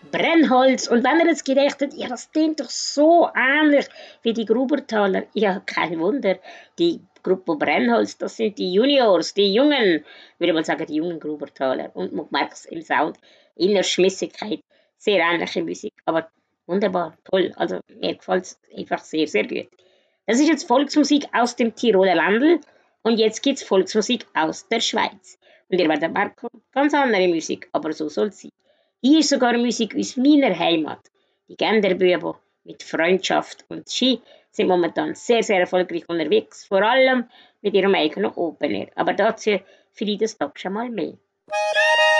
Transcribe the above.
Brennholz. Und wenn ihr jetzt gedacht habt, ja, das klingt doch so ähnlich wie die Grubertaler. Ja, kein Wunder. Die Gruppe Brennholz, das sind die Juniors, die Jungen, würde man sagen, die jungen Grubertaler. Und man merkt es im Sound, in der Schmissigkeit. Sehr ähnliche Musik, aber wunderbar, toll. Also mir gefällt es einfach sehr, sehr gut. Das ist jetzt Volksmusik aus dem Tiroler Ländl und jetzt gibt's Volksmusik aus der Schweiz. Und ihr werdet merken, ganz andere Musik, aber so soll es sein. Hier ist sogar Musik aus meiner Heimat. Die Genderbüben mit Freundschaft und Ski sind momentan sehr, sehr erfolgreich unterwegs, vor allem mit ihrem eigenen Open Air. Aber dazu vielleicht das Tag schon mal mehr.